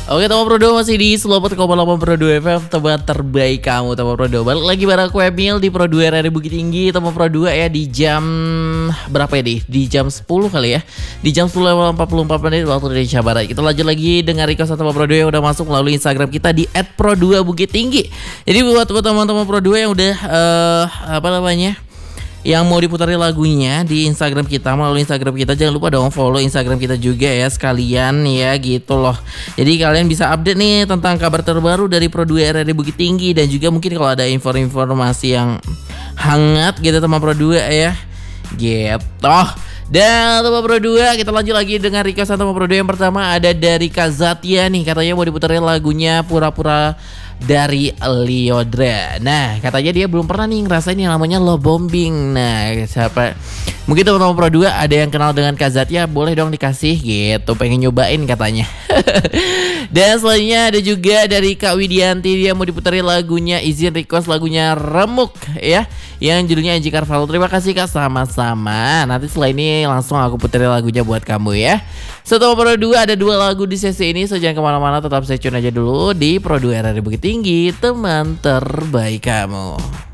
Oke teman Pro 2 masih di Slowpod 8 Pro 2 FM, teman terbaik kamu teman Pro 2. Balik lagi bareng aku Emil di Pro 2 RRI Bukit Tinggi teman Pro 2 ya, di jam berapa ya di jam 10 kali ya. Di jam 10:44 waktu Indonesia Barat. Kita lanjut lagi dengan request teman Pro 2 yang udah masuk melalui Instagram kita di @pro2 Bukit Tinggi. Jadi buat teman-teman Pro 2 yang udah yang mau diputarin lagunya di Instagram kita, melalui Instagram kita, jangan lupa dong follow Instagram kita juga ya sekalian ya gitu loh. Jadi kalian bisa update nih tentang kabar terbaru dari Pro 2 RRI Bukit Tinggi, dan juga mungkin kalau ada informasi yang hangat gitu teman Pro 2 ya gitu. Dan teman Pro 2, kita lanjut lagi dengan request teman Pro 2 yang pertama ada dari Kak Zatia nih, katanya mau diputarin lagunya Pura-Pura dari Lyodra. Nah, katanya dia belum pernah nih ngerasain yang namanya love bombing. Nah, siapa mungkin teman-teman Pro 2 ada yang kenal dengan Kak Zatia, boleh dong dikasih gitu, pengen nyobain katanya. Dan selanjutnya ada juga dari Kak Widianti, dia mau diputerin lagunya, izin request lagunya Remuk ya, yang judulnya Anji Carvalho. Terima kasih Kak, sama-sama. Nanti setelah ini langsung aku puterin lagunya buat kamu ya. Setelah Pro 2 ada 2 lagu di sesi ini, so jangan kemana-mana, tetap stay tune aja dulu di Pro 2 RRI Bukit Tinggi, teman terbaik kamu.